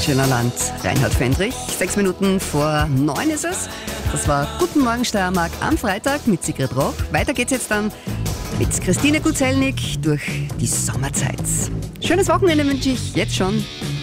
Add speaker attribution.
Speaker 1: schöner Land. Reinhard Fendrich, 6 Minuten vor 9 ist es. Das war Guten Morgen Steiermark am Freitag mit Sigrid Roch. Weiter geht's jetzt dann mit Christine Gutzelnig durch die Sommerzeit. Schönes Wochenende wünsche ich jetzt schon.